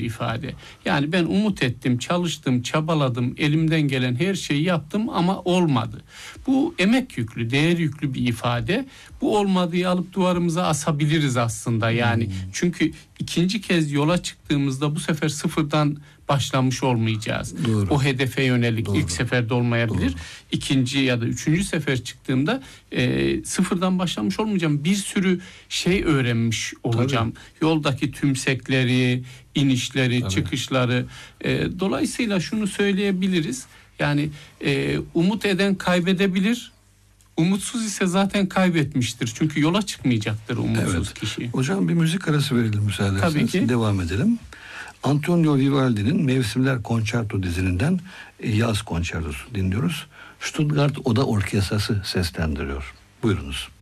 ifade. Yani ben umut ettim, çalıştım, çabaladım, elimden gelen her şeyi yaptım ama olmadı. Bu emek yüklü, değer yüklü bir ifade. Bu olmadığı alıp duvarımıza asabiliriz aslında yani. Çünkü ikinci kez yola çıktığımızda bu sefer sıfırdan başlamış olmayacağız. Doğru. O hedefe yönelik ilk seferde olmayabilir. Doğru. İkinci ya da üçüncü sefer çıktığımda sıfırdan başlamış olmayacağım. Bir sürü şey öğrenmiş olacağım. Yoldaki tümsekleri, inişleri, çıkışları. Dolayısıyla şunu söyleyebiliriz. Yani umut eden kaybedebilir. Umutsuz ise zaten kaybetmiştir. Çünkü yola çıkmayacaktır umutsuz kişi. Hocam bir müzik arası verelim müsaade Tabii ederseniz. ki. Devam edelim. Antonio Vivaldi'nin Mevsimler Konçerto dizisinden Yaz Konçertosu dinliyoruz. Stuttgart Oda Orkestrası seslendiriyor. Buyurunuz.